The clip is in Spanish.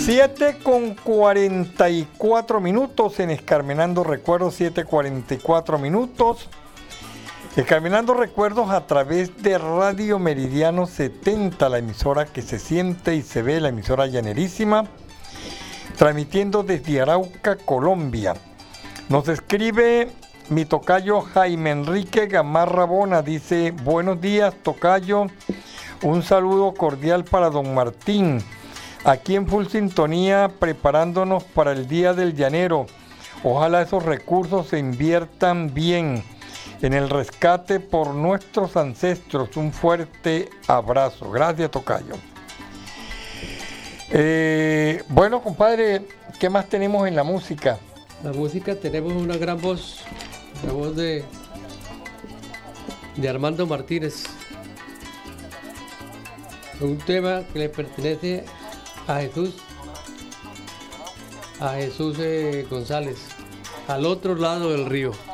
7:44 en Escarmenando Recuerdos, 7:44. Escarmenando Recuerdos a través de Radio Meridiano 70, la emisora que se siente y se ve, la emisora llanerísima, transmitiendo desde Arauca, Colombia. Nos escribe mi tocayo Jaime Enrique Gamarra Bona, dice: buenos días, tocayo, un saludo cordial para don Martín, aquí en full sintonía, preparándonos para el Día del Llanero. Ojalá esos recursos se inviertan bien en el rescate por nuestros ancestros. Un fuerte abrazo. Gracias, tocayo. Bueno, compadre, ¿qué más tenemos en la música? La música tenemos una gran voz, la voz de Armando Martínez. Un tema que le pertenece a Jesús González, Al otro lado del río.